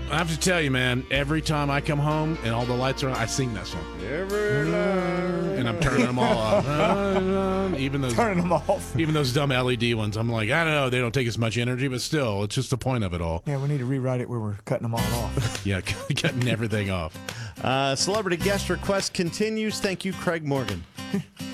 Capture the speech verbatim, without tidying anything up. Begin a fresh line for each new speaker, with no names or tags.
I have to tell you, man, every time I come home and all the lights are on, I sing that song.
Every night.
And I'm turning them all off. even those
Turning them off.
Even those dumb L E D ones. I'm like, I don't know, they don't take as much energy, but still, it's just the point of it all.
Yeah, we need to rewrite it where we're cutting them all off.
Yeah, cutting everything off.
Uh, celebrity guest request continues. Thank you, Craig Morgan.